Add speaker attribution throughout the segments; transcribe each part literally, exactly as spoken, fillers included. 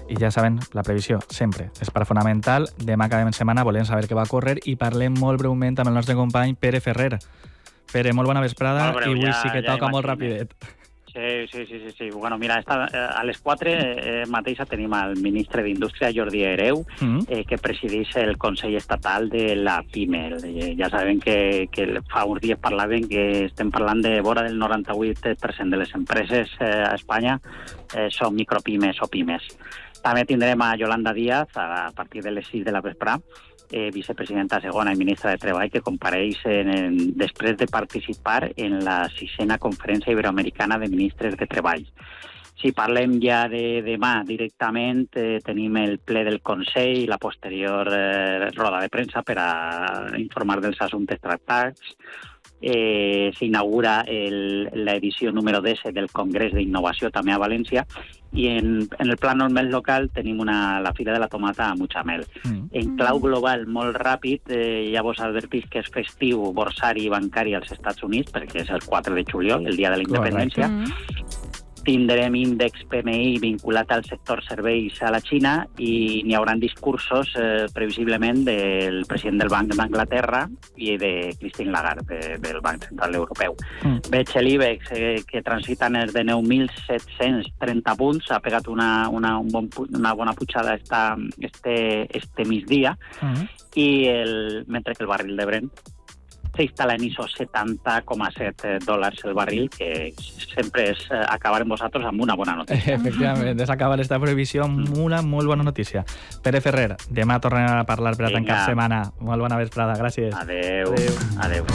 Speaker 1: I ja saben, la previsió sempre és part fonamental. Demà acabem setmana, volem saber què va córrer i parlem molt breument amb el nostre company Pere Ferrer. Pere, molt bona vesprada
Speaker 2: molt breu,
Speaker 1: i avui
Speaker 2: ja,
Speaker 1: sí que
Speaker 2: ja
Speaker 1: toca molt
Speaker 2: imagine.
Speaker 1: rapidet.
Speaker 2: Sí, sí, sí, sí, sí. Bueno, mira, esta, a les quatre eh, mateixa tenim el ministre d'Indústria, Jordi Hereu, mm-hmm. eh, que presideix el Consell Estatal de la PIME. Eh, ja sabem que, que fa uns dies parlaven que estem parlant de vora del noranta-vuit per cent de les empreses eh, a Espanya eh, són micropimes o pimes. També tindrem a Yolanda Díaz a partir de les sis de la vesprà, Eh, vicepresidenta segona i ministra de Treball, que compareix en, en, després de participar en la sisena conferència iberoamericana de ministres de Treball. Si parlem ja de demà directament, eh, tenim el ple del Consell i la posterior eh, roda de premsa per a informar dels assumptes tractats. Eh, s'inaugura l'edició número disset del Congrés d'Innovació també a València i en, en el pla normal local tenim una, la Fira de la Tomata a Mutxamel. Mm. En clau global, molt ràpid, eh, ja vos advertís que és festiu borsari i bancari als Estats Units, perquè és el quatre de juliol, el dia de la independència. Mm. Tindrem índex P M I vinculat al sector serveis a la Xina i n'hi haurà discursos eh, previsiblement del president del Banc d'Anglaterra i de Christine Lagarde, de, del Banc Central Europeu. Mm. Veig l'IBEX eh, que transita en els de nou mil set-cents trenta punts, ha pegat una, una, un bon, una bona pujada esta, este, este migdia, mm. i el, mentre que el barril de Brent s'instal·la en I S O setanta coma set dòlars el barril, que sempre és acabar amb vosaltres amb una bona notícia.
Speaker 1: Efectivament, és acabar esta previsió amb una molt bona notícia. Pere Ferrer, demà tornem a parlar per a tancar setmana. Molt bona vesprada, gràcies.
Speaker 2: Adeu. Adeu. Adeu.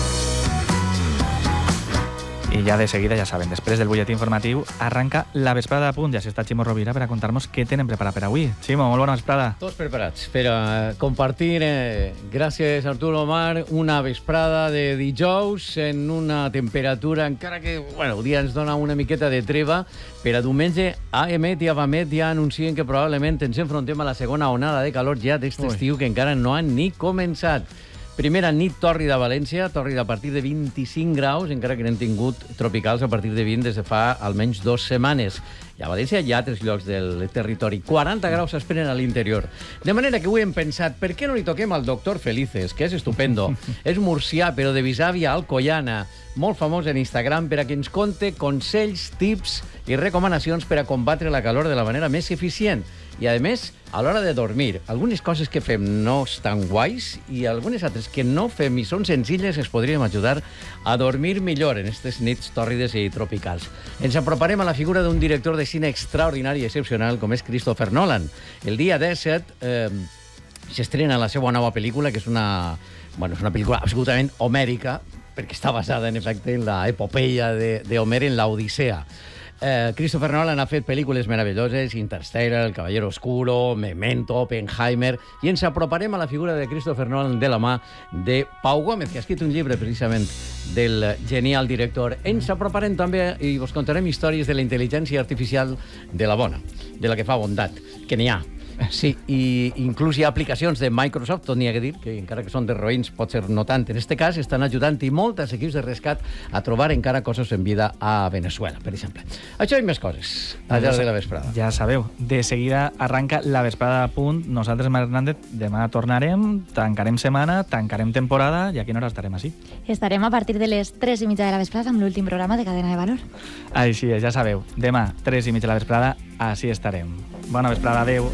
Speaker 1: I ja de seguida, ja saben, després del butlletí informatiu arranca la vesprada a punt. Ja s'està Ximo Rovira per a contar-nos què tenen preparat per avui. Ximo, molt bona vesprada.
Speaker 3: Tots preparats per a compartir, eh, gràcies Arturo Omar, una vesprada de dijous en una temperatura, encara que bueno, el dia ens dona una miqueta de treva, per a diumenge a Emet i a Vamet ja anuncien que probablement ens enfrontem a la segona onada de calor ja d'aquest estiu que encara no han ni començat. Primera nit tòrrida a València, tòrrida a partir de vint-i-cinc graus, encara que n'hem tingut tropicals a partir de vint des de fa almenys dues setmanes. I a València hi ha tres llocs del territori. quaranta graus s'esperen a l'interior. De manera que avui hem pensat, per què no li toquem al doctor Felices, que és estupendo. És murcià, però de Visàvia Alcoiana, molt famós en Instagram, per a que ens conte consells, tips i recomanacions per a combatre la calor de la manera més eficient. I, a més, a l'hora de dormir, algunes coses que fem no estan guais i algunes altres que no fem i són senzilles es podríem ajudar a dormir millor en aquestes nits tòrrides i tropicals. Ens aproparem a la figura d'un director de cine extraordinari i excepcional com és Christopher Nolan. El dia disset eh, s'estrena la seva nova pel·lícula, que és una, bueno, és una pel·lícula absolutament homèrica, perquè està basada, en efecte, en l'epopeia d'Homer en l'Odissea. Eh, Christopher Nolan ha fet pel·lícules meravelloses, Interstellar, El Caballero Oscuro, Memento, Oppenheimer, i ens aproparem a la figura de Christopher Nolan de la mà de Pau Gómez, que ha escrit un llibre precisament del genial director. Ens aproparem també i vos contarem històries de la intel·ligència artificial de la bona, de la que fa bondat, que n'hi ha. Sí, i inclús hi ha aplicacions de Microsoft, tot n'hi ha que dir, que encara que són de roïns pot ser no tant. En aquest cas estan ajudant i molts equips de rescat a trobar encara coses en vida a Venezuela, per exemple. Això i més coses, al llarg de la vesprada.
Speaker 1: Ja sabeu, de seguida arranca la vesprada a punt. Nosaltres, Marc Hernández, demà tornarem, tancarem setmana, tancarem temporada, i a quina hora estarem així?
Speaker 4: Estarem a partir de les tres i mitja de la vesprada amb l'últim programa de Cadena de Valor.
Speaker 1: Així és, ja sabeu, demà, tres i mitja de la vesprada, així estarem. Bona vesprada, adeu.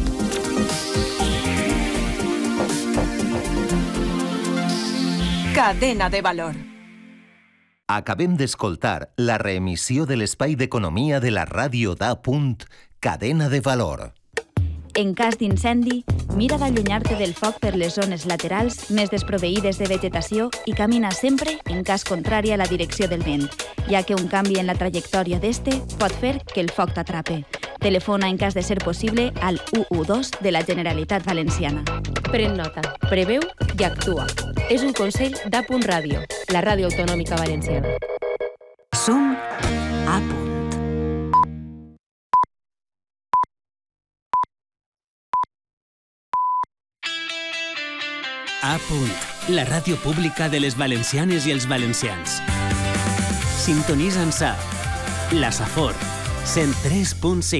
Speaker 5: Cadena de Valor.
Speaker 6: Acabem d'escoltar la reemissió de l'espai d'economia de la ràdio d'A. Cadena de Valor.
Speaker 4: En cas d'incendi, mira d'allunyar-te del foc per les zones laterals més desproveïdes de vegetació i camina sempre en cas contrari a la direcció del vent, ja que un canvi en la trajectòria d'este pot fer que el foc t'atrape. Telefona en cas de ser possible al u u dos de la Generalitat Valenciana.
Speaker 5: Pren nota, preveu i actua. És un consell d'A. Ràdio, la ràdio autonòmica valenciana.
Speaker 7: Som A.
Speaker 8: A. La ràdio pública de les valencianes i els valencians. Sintonitza'ns a la Safor, cent tres punt cinc.